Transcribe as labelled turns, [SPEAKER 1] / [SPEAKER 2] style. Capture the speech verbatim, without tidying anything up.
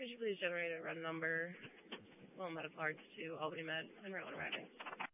[SPEAKER 1] Could you please generate a run number, well, medical arts to Albany Med, Monroe and arriving?